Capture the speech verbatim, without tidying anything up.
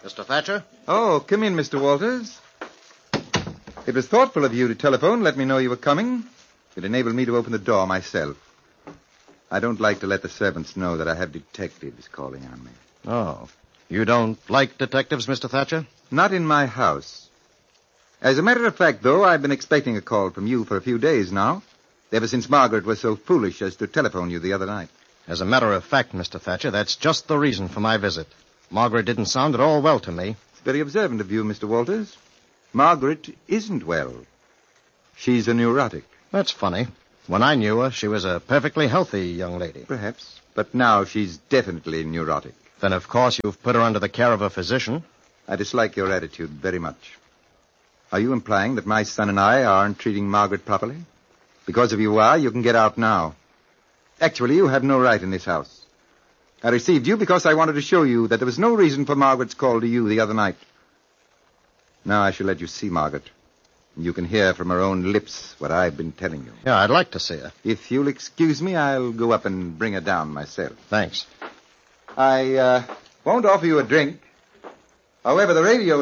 Mister Thatcher? Oh, come in, Mister Walters. It was thoughtful of you to telephone, let me know you were coming. It enabled me to open the door myself. I don't like to let the servants know that I have detectives calling on me. Oh. You don't like detectives, Mister Thatcher? Not in my house. As a matter of fact, though, I've been expecting a call from you for a few days now, ever since Margaret was so foolish as to telephone you the other night. As a matter of fact, Mister Thatcher, that's just the reason for my visit. Margaret didn't sound at all well to me. It's very observant of you, Mister Walters. Margaret isn't well. She's a neurotic. That's funny. When I knew her, she was a perfectly healthy young lady. Perhaps. But now she's definitely neurotic. Then, of course, you've put her under the care of a physician. I dislike your attitude very much. Are you implying that my son and I aren't treating Margaret properly? Because if you are, you can get out now. Actually, you have no right in this house. I received you because I wanted to show you that there was no reason for Margaret's call to you the other night. Now I shall let you see Margaret. You can hear from her own lips what I've been telling you. Yeah, I'd like to see her. If you'll excuse me, I'll go up and bring her down myself. Thanks. I uh, won't offer you a drink. However, the radio